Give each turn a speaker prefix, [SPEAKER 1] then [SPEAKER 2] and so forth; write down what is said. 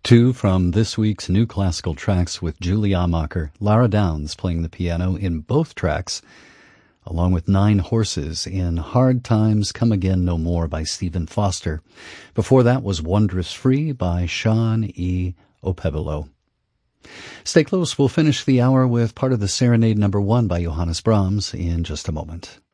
[SPEAKER 1] Two from this week's New Classical Tracks with Julie Amacher, Lara Downs playing the piano in both tracks, along with Nine Horses in Hard Times Come Again No More by Stephen Foster. Before that was Wondrous Free by Sean E. Opebolo. Stay close. We'll finish the hour with part of the Serenade No. 1 by Johannes Brahms in just a moment.